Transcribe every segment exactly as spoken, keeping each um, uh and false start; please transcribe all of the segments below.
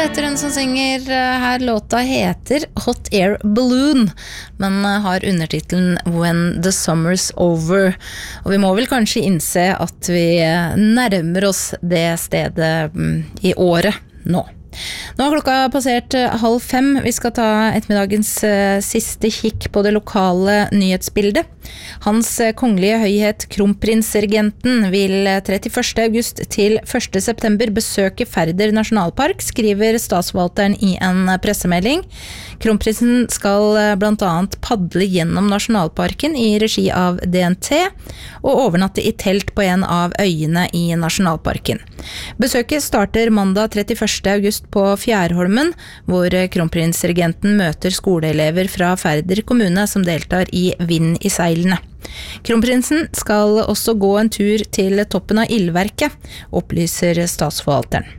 heter hun som synger her. Låta heter Hot Air Balloon, men har undertitelen When the Summer's Over. Og vi må vel kanskje innse at vi nærmer oss det stedet i året nå. Nå har klokka passert halv fem. Vi skal ta ettermiddagens siste kikk på det lokale nyhetsbildet. Hans kongelige høyhet Kronprinsregenten vil trettiførste august til første september besøke Færder nasjonalpark, skriver statsforvalteren i en pressemelding. Kronprinsen skal blant annet padle gjennom nasjonalparken i regi av D N T og overnatte i telt på en av øyene i nasjonalparken. Besøket starter mandag trettiførste august på Fjærholmen, hvor Kronprinsregenten møter skoleelever fra Færder kommune som deltar i Vind i seilene. Kronprinsen skal også gå en tur til toppen av Ildverket, opplyser statsforvalteren.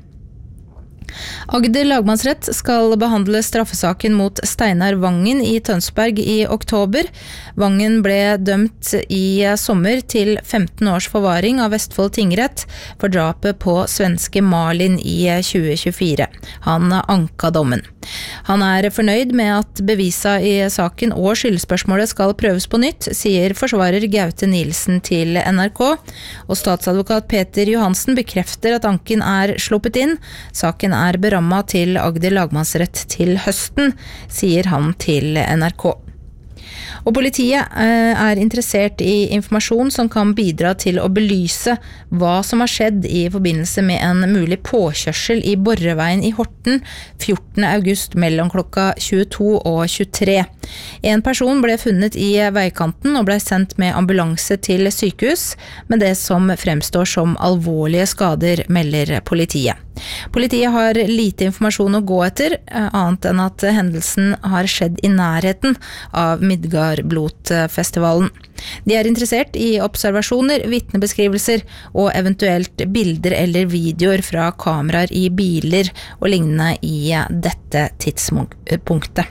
Agder lagmannsrett skal behandle straffesaken mot Steinar Vangen i Tønsberg i oktober. Vangen ble dømt i sommer til femten års forvaring av Vestfold tingrett for drapet på svenske Malin i tjue tjuefire. Han anka dommen. Han er fornøyd med at bevisa i saken og skyldspørsmålet skal prøves på nytt, sier forsvarer Gaute Nielsen til N R K, og statsadvokat Peter Johansen bekrefter at anken er sluppet inn. Saken er beramma til Agder lagmannsrett til høsten, sier han til N R K. Og politiet er interessert i informasjon som kan bidra til å belyse hva som har skjedd i forbindelse med en mulig påkjørsel i Borreveien i Horten fjortende august mellom klokka tjueto og tjuetre. En person ble funnet i veikanten og ble sendt med ambulanse til sykehus, med det som fremstår som alvorlige skader, melder politiet. Politiet har lite informasjon å gå etter, annet enn at hendelsen har skjedd i nærheten av Midgardblot-festivalen. De er interessert i observasjoner, vitnebeskrivelser og eventuelt bilder eller videoer fra kameraer i biler og lignende i dette tidspunktet.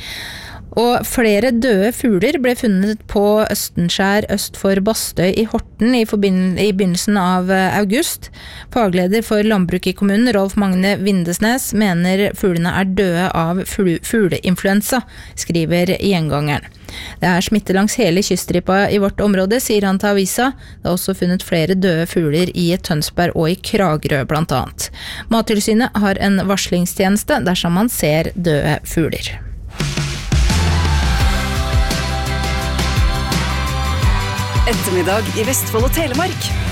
Og flere døde fugler ble funnet på Østenskjær øst for Bastøy i Horten i, forbind- i begynnelsen av august. Fagleder for landbruk i kommunen, Rolf Magne Vindesnes, mener fuglene er døde av fugl- fugleinfluensa, skriver Gjengangeren. Det er smitte langs hele kyststripa i vårt område, sier han til avisa. Det er også funnet flere døde fugler i Tønsberg og i Kragerø blant annet. Mattilsynet har en varslingstjeneste dersom man ser døde fugler. Ettermiddag i Vestfold og Telemark.